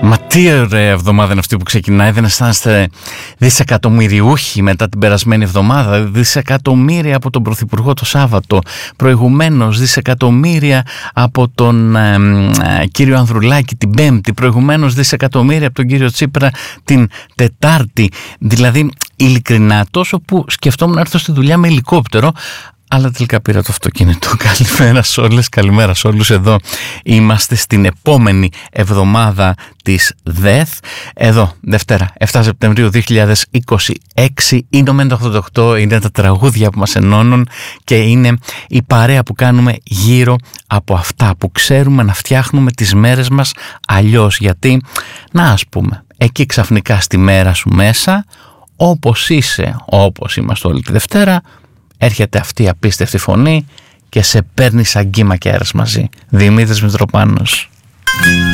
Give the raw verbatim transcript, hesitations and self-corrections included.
Μα τι ωραία εβδομάδα είναι αυτή που ξεκινάει. Δεν αισθάνεστε δισεκατομμυριούχοι μετά την περασμένη εβδομάδα? Δισεκατομμύρια από τον Πρωθυπουργό το Σάββατο, προηγουμένως δισεκατομμύρια από τον ε, ε, κύριο Ανδρουλάκη την Πέμπτη, προηγουμένως δισεκατομμύρια από τον κύριο Τσίπρα την Τετάρτη. Δηλαδή ειλικρινά, τόσο που σκεφτόμουν να έρθω στη δουλειά με ελικόπτερο, αλλά τελικά πήρα το αυτοκίνητο. Καλημέρα σε όλες, καλημέρα σε όλους. Εδώ είμαστε στην επόμενη εβδομάδα της ΔΕΘ. Εδώ, Δευτέρα, εφτά Σεπτεμβρίου δύο χιλιάδες είκοσι έξι. Είναι ο Μεν ογδόντα οκτώ, είναι τα τραγούδια που μας ενώνουν και είναι η παρέα που κάνουμε γύρω από αυτά που ξέρουμε να φτιάχνουμε τις μέρες μας αλλιώς. Γιατί, να ας πούμε, εκεί ξαφνικά στη μέρα σου μέσα, όπως είσαι, όπως είμαστε όλη τη Δευτέρα, έρχεται αυτή η απίστευτη φωνή και σε παίρνει σαν κύμα και αέρας μαζί. Δημήτρης Μητροπάνος.